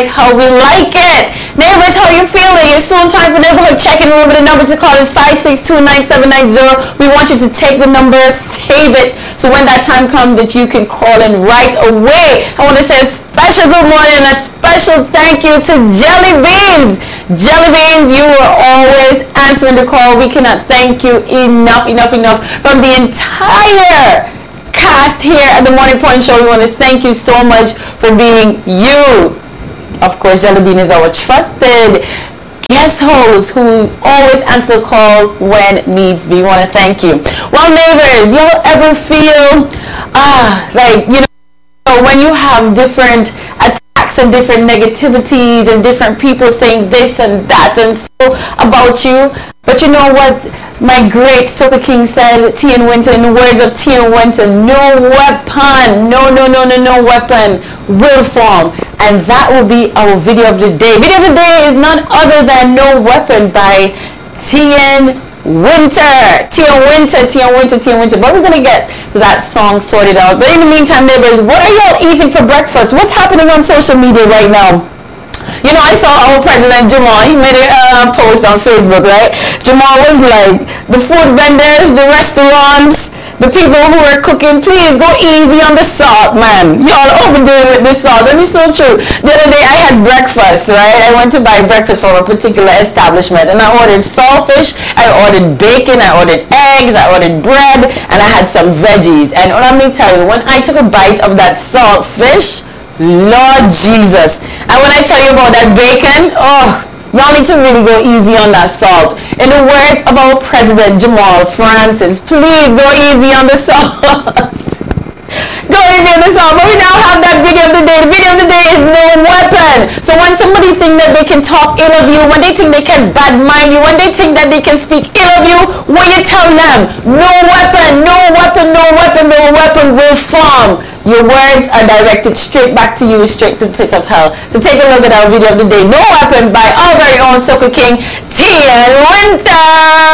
like how we like it. Neighbors, how you feeling? It's soon time for neighborhood check-in. Remember the number to call is 5629790. We want you to take the number, save it, so when that time comes that you can call in right away. I want to say a special good morning and a special thank you to Jelly Beans. Jelly Beans, you were always answering the call. We cannot thank you enough. From the entire cast here at the Morning Point Show, we want to thank you so much for being you. Of course, Jelly Bean is our trusted guest host who always answer the call when needs be. We want to thank you. Well, neighbors, y'all ever feel like, when you have different attacks and different negativities and different people saying this and that and so about you, but you know what my great Soca King said, T.N. Winter, in the words of T.N. Winter, no weapon will form. And that will be our video of the day. Video of the day is none other than No Weapon by T.N. Winter. But we're going to get to that song sorted out. But in the meantime, neighbors, what are y'all eating for breakfast? What's happening on social media right now? I saw our president Jamal. He made a post on Facebook, right? Jamal was like, the food vendors, the restaurants, the people who are cooking, please go easy on the salt, man. Y'all overdoing with the salt. And it's so true. The other day I had breakfast, right? I went to buy breakfast from a particular establishment and I ordered saltfish, I ordered bacon, I ordered eggs, I ordered bread, and I had some veggies. And let me tell you, when I took a bite of that saltfish, Lord Jesus. And when I tell you about that bacon, y'all need to really go easy on that salt. In the words of our president Jamal Francis, please go easy on the salt. Go easy on the salt. But we now have that video of the day. The video of the day is No Weapon. So when somebody think that they can talk ill of you, when they think they can bad mind you, when they think that they can speak ill of you, what you tell them? No weapon will form. Your words are directed straight back to you, straight to the pit of hell. So take a look at our video of the day, No Weapon by our very own Soca King, T.N. Winter.